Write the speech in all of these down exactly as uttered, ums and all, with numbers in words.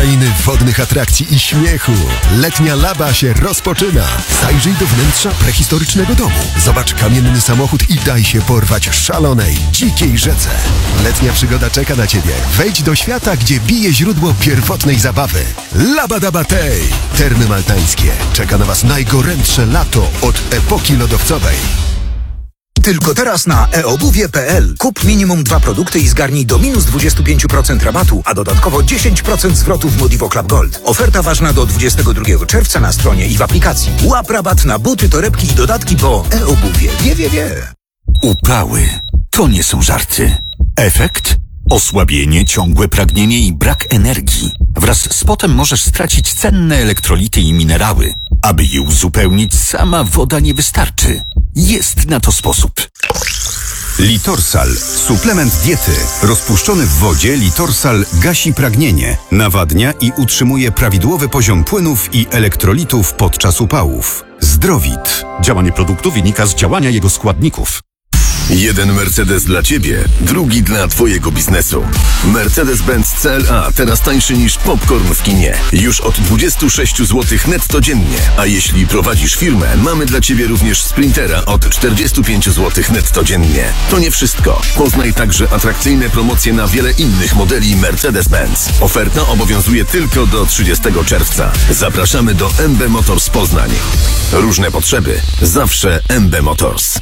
krainy wodnych atrakcji i śmiechu. Letnia Laba się rozpoczyna. Zajrzyj do wnętrza prehistorycznego domu. Zobacz kamienny samochód i daj się porwać szalonej, dzikiej rzece. Letnia przygoda czeka na Ciebie. Wejdź do świata, gdzie bije źródło pierwotnej zabawy. Laba Daba Tej. Termy maltańskie. Czeka na Was najgorętsze lato od epoki lodowcowej. Tylko teraz na e obuwie kropka pe el. Kup minimum dwa produkty i zgarnij do minus dwadzieścia pięć procent rabatu, a dodatkowo dziesięć procent zwrotu w Modivo Club Gold. Oferta ważna do dwudziestego drugiego czerwca na stronie i w aplikacji. Łap rabat na buty, torebki i dodatki po e obuwie. Wie, wie, wie. Upały. To nie są żarty. Efekt? Osłabienie, ciągłe pragnienie i brak energii. Wraz z potem możesz stracić cenne elektrolity i minerały. Aby je uzupełnić, sama woda nie wystarczy. Jest na to sposób. Litorsal. Suplement diety. Rozpuszczony w wodzie Litorsal gasi pragnienie, nawadnia i utrzymuje prawidłowy poziom płynów i elektrolitów podczas upałów. Zdrowit. Działanie produktu wynika z działania jego składników. Jeden Mercedes dla Ciebie, drugi dla Twojego biznesu. Mercedes-Benz C L A teraz tańszy niż popcorn w kinie. Już od dwadzieścia sześć złotych netto dziennie. A jeśli prowadzisz firmę, mamy dla Ciebie również Sprintera od czterdzieści pięć złotych netto dziennie. To nie wszystko. Poznaj także atrakcyjne promocje na wiele innych modeli Mercedes-Benz. Oferta obowiązuje tylko do trzydziestego czerwca. Zapraszamy do M B Motors Poznań. Różne potrzeby. Zawsze M B Motors.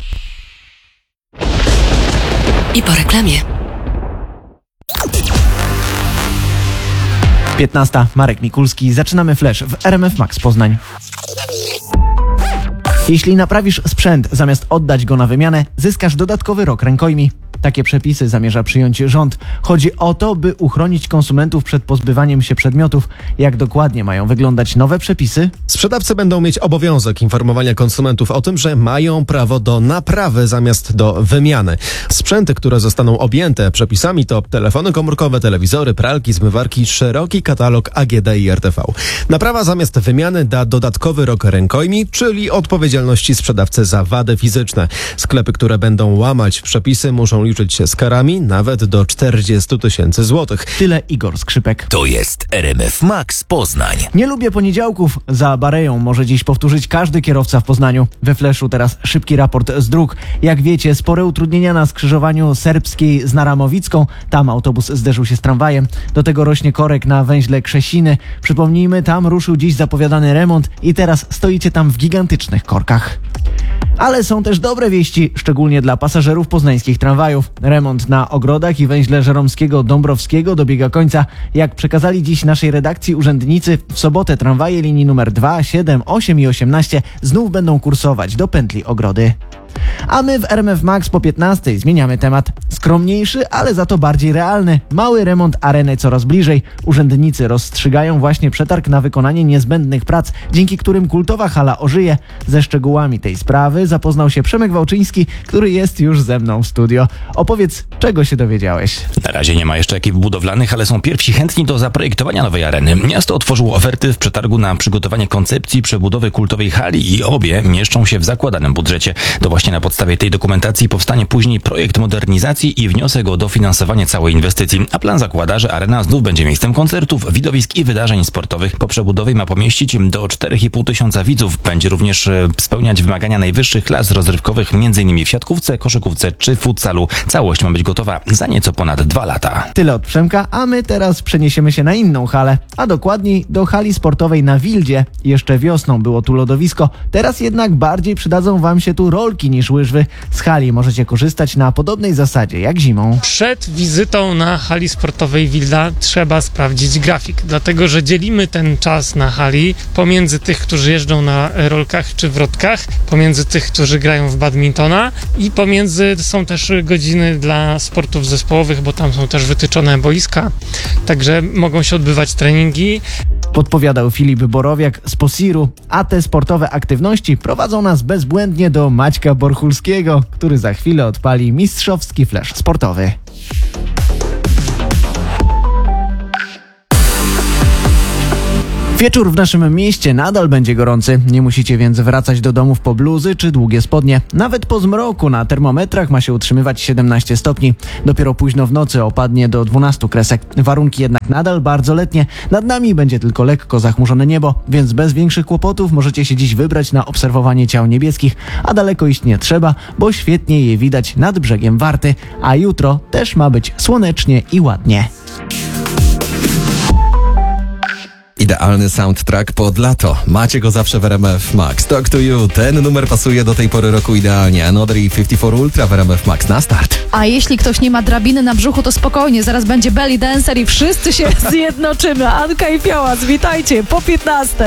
I po reklamie. piętnasta. Marek Mikulski. Zaczynamy Flash w R M F Max Poznań. Jeśli naprawisz sprzęt, zamiast oddać go na wymianę, zyskasz dodatkowy rok rękojmi. Takie przepisy zamierza przyjąć rząd. Chodzi o to, by uchronić konsumentów przed pozbywaniem się przedmiotów. Jak dokładnie mają wyglądać nowe przepisy? Sprzedawcy będą mieć obowiązek informowania konsumentów o tym, że mają prawo do naprawy zamiast do wymiany. Sprzęty, które zostaną objęte przepisami, to telefony komórkowe, telewizory, pralki, zmywarki, szeroki katalog A G D i R T V. Naprawa zamiast wymiany da dodatkowy rok rękojmi, czyli odpowiedzialności sprzedawcy za wady fizyczne. Sklepy, które będą łamać przepisy, muszą liczyć się z karami nawet do czterdzieści tysięcy złotych. Tyle Igor Skrzypek. To jest R M F Max Poznań. Nie lubię poniedziałków. Za Bareją może dziś powtórzyć każdy kierowca w Poznaniu. We Fleszu teraz szybki raport z dróg. Jak wiecie, spore utrudnienia na skrzyżowaniu Serbskiej z Naramowicką. Tam autobus zderzył się z tramwajem. Do tego rośnie korek na węźle Krzesiny. Przypomnijmy, tam ruszył dziś zapowiadany remont i teraz stoicie tam w gigantycznych korkach. Ale są też dobre wieści, szczególnie dla pasażerów poznańskich tramwajów. Remont na Ogrodach i węźle Żeromskiego-Dąbrowskiego dobiega końca. Jak przekazali dziś naszej redakcji urzędnicy, w sobotę tramwaje linii numer dwa, siedem, osiem i osiemnaście znów będą kursować do pętli Ogrody. A my w R M F Max po piętnastej zmieniamy temat. Skromniejszy, ale za to bardziej realny. Mały remont areny coraz bliżej. Urzędnicy rozstrzygają właśnie przetarg na wykonanie niezbędnych prac, dzięki którym kultowa hala ożyje. Ze szczegółami tej sprawy zapoznał się Przemek Wałczyński, który jest już ze mną w studio. Opowiedz, czego się dowiedziałeś? Na razie nie ma jeszcze ekip budowlanych, ale są pierwsi chętni do zaprojektowania nowej areny. Miasto otworzyło oferty w przetargu na przygotowanie koncepcji przebudowy kultowej hali i obie mieszczą się w zakładanym budżecie. To właśnie na podstawie tej dokumentacji powstanie później projekt modernizacji i wniosek o dofinansowanie całej inwestycji, a plan zakłada, że arena znów będzie miejscem koncertów, widowisk i wydarzeń sportowych. Po przebudowie ma pomieścić do cztery i pół tysiąca widzów. Będzie również spełniać wymagania najwyższych klas rozrywkowych, m.in. w siatkówce, koszykówce czy futsalu. Całość ma być gotowa za nieco ponad dwa lata. Tyle od Przemka, a my teraz przeniesiemy się na inną halę, a dokładniej do hali sportowej na Wildzie. Jeszcze wiosną było tu lodowisko, teraz jednak bardziej przydadzą wam się tu rolki niż łyżwy. Z hali możecie korzystać na podobnej zasadzie jak zimą. Przed wizytą na hali sportowej Wilda trzeba sprawdzić grafik, dlatego że dzielimy ten czas na hali pomiędzy tych, którzy jeżdżą na rolkach czy wrotkach, pomiędzy tych, którzy grają w badmintona i pomiędzy są też godziny dla sportów zespołowych, bo tam są też wytyczone boiska, także mogą się odbywać treningi. Podpowiadał Filip Borowiak z Posiru, a te sportowe aktywności prowadzą nas bezbłędnie do Maćka Borchulskiego, który za chwilę odpali mistrzowski flash sportowy. Wieczór w naszym mieście nadal będzie gorący. Nie musicie więc wracać do domów po bluzy czy długie spodnie. Nawet po zmroku na termometrach ma się utrzymywać siedemnaście stopni. Dopiero późno w nocy opadnie do dwunastu kresek. Warunki jednak nadal bardzo letnie. Nad nami będzie tylko lekko zachmurzone niebo, więc bez większych kłopotów możecie się dziś wybrać na obserwowanie ciał niebieskich, a daleko iść nie trzeba, bo świetnie je widać nad brzegiem Warty. A jutro też ma być słonecznie i ładnie. Idealny soundtrack pod lato. Macie go zawsze w R M F Max. Talk to You. Ten numer pasuje do tej pory roku idealnie. Another i pięćdziesiąt cztery Ultra w R M F Max. Na start. A jeśli ktoś nie ma drabiny na brzuchu, to spokojnie. Zaraz będzie belly dancer i wszyscy się zjednoczymy. Anka i Fiołas, witajcie po piętnastej.